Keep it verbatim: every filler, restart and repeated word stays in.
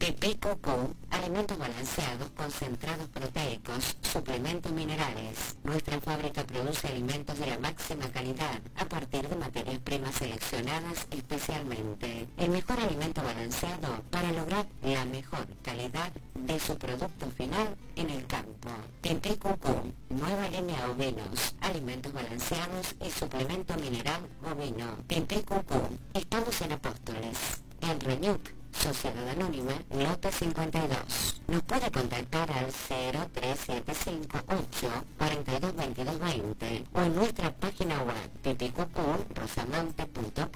Pipí Cucú, alimentos balanceados, concentrados proteicos, suplementos minerales. Nuestra fábrica produce alimentos de la máxima calidad a partir de materias primas seleccionadas especialmente. El mejor alimento balanceado para lograr la mejor calidad de su producto final en el campo. Pipí Cucú, nueva línea ovinos, alimentos balanceados y suplemento mineral bovino. Pipí Cucú, estamos en Apóstoles, en Reñuc, Sociedad Anónima, lote cincuenta y dos. Nos puede contactar al cero tres siete cinco ocho cuatro dos dos dos dos cero o en nuestra página web pipicucú rosamonte punto com.